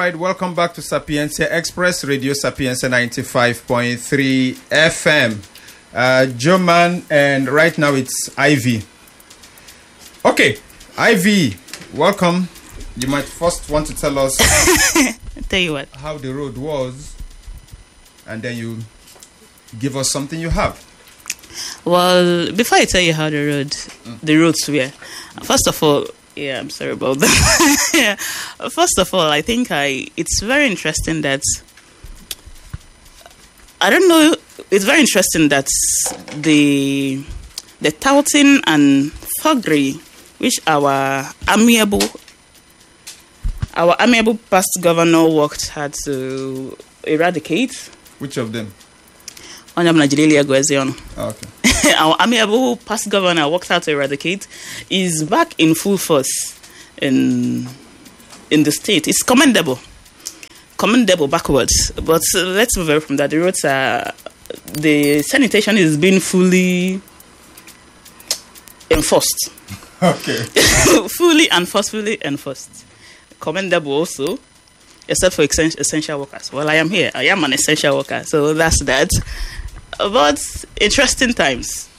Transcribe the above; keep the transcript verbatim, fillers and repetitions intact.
right, welcome back to Sapiencia Express, Radio Sapiencia ninety-five point three F M. Uh, German, and right now it's Ivy. Okay, Ivy, welcome. You might first want to tell us I'll tell you what. how the road was, and then you give us something you have. Well, before I tell you how the road, mm. the roads were, first of all, yeah, I'm sorry about that. yeah. First of all, I think I it's very interesting that I don't know. It's very interesting that the the touting and thuggery which our amiable our amiable past governor worked hard to eradicate. Which of them? Honorable Najidelia Gwezion. Oh, okay. Our amiable past governor worked hard to eradicate is back in full force in in the state. It's commendable. Commendable backwards. But uh, let's move away from that. The roads are, the sanitation is being fully enforced. Okay. Fully and forcefully enforced. Commendable also, except for essen- essential workers. Well, I am here. I am an essential worker, so that's that. But interesting times.